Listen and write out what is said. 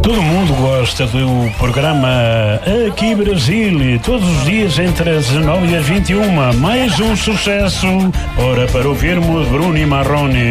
Todo mundo gosta do programa Aqui Brasil, todos os dias entre as 19 e as 21. Mais um sucesso. Ora, para ouvirmos Bruno e Marrone.